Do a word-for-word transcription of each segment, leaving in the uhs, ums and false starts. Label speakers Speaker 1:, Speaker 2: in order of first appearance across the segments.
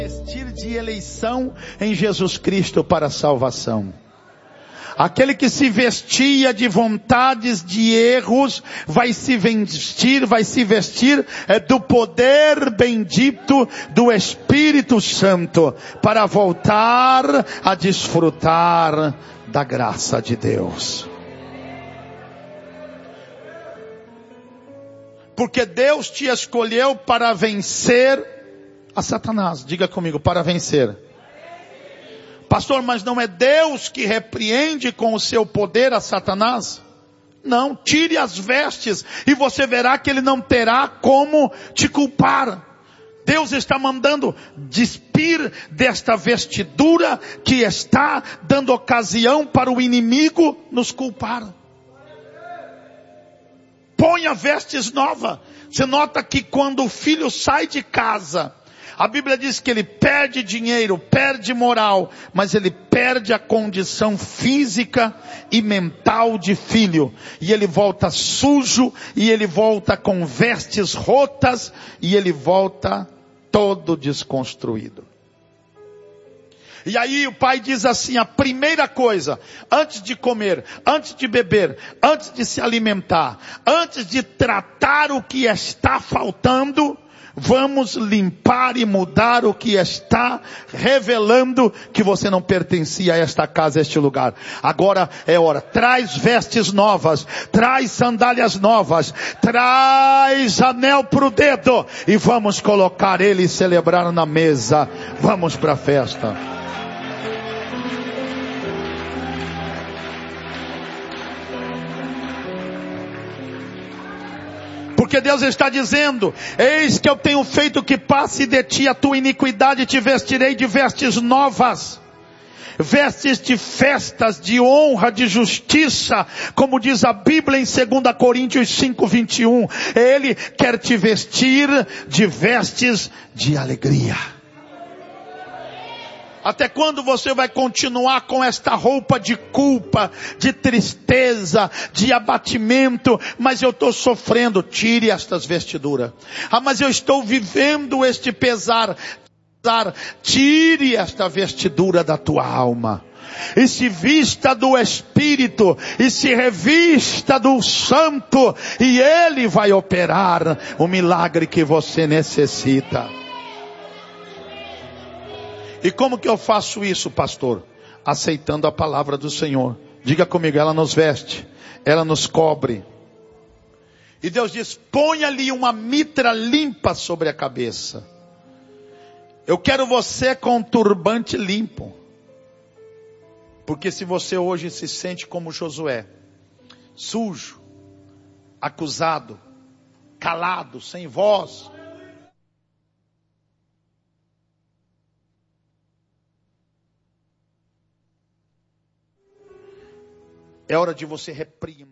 Speaker 1: Vestir de eleição em Jesus Cristo para a salvação. Aquele que se vestia de vontades, de erros, vai se vestir, vai se vestir é, do poder bendito do Espírito Santo, para voltar a desfrutar da graça de Deus. Porque Deus te escolheu para vencer a Satanás. Diga comigo, para vencer. Pastor, mas não é Deus que repreende com o seu poder a Satanás? Não, tire as vestes e você verá que ele não terá como te culpar. Deus está mandando despir desta vestidura que está dando ocasião para o inimigo nos culpar. Ponha vestes novas. Você nota que quando o filho sai de casa, a Bíblia diz que ele perde dinheiro, perde moral, mas ele perde a condição física e mental de filho. E ele volta sujo, e ele volta com vestes rotas, e ele volta todo desconstruído. E aí o pai diz assim, a primeira coisa, antes de comer, antes de beber, antes de se alimentar, antes de tratar o que está faltando, vamos limpar e mudar o que está revelando que você não pertencia a esta casa, a este lugar. Agora é hora. Traz vestes novas, traz sandálias novas, traz anel para o dedo e vamos colocar ele e celebrar na mesa. Vamos para a festa. Porque Deus está dizendo, eis que eu tenho feito que passe de ti a tua iniquidade e te vestirei de vestes novas. Vestes de festas, de honra, de justiça, como diz a Bíblia em dois Coríntios cinco, vinte e um. Ele quer te vestir de vestes de alegria. Até quando você vai continuar com esta roupa de culpa, de tristeza, de abatimento? Mas eu estou sofrendo. Tire estas vestiduras. Ah, mas eu estou vivendo este pesar. Tire esta vestidura da tua alma. E se vista do Espírito, e se revista do Santo, e Ele vai operar o milagre que você necessita. E como que eu faço isso, pastor? Aceitando a palavra do Senhor. Diga comigo, ela nos veste, ela nos cobre. E Deus diz, ponha-lhe uma mitra limpa sobre a cabeça. Eu quero você com um turbante limpo. Porque se você hoje se sente como Josué, sujo, acusado, calado, sem voz, é hora de você repreender.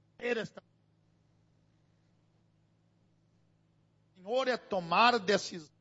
Speaker 1: O Senhor é tomar decisão.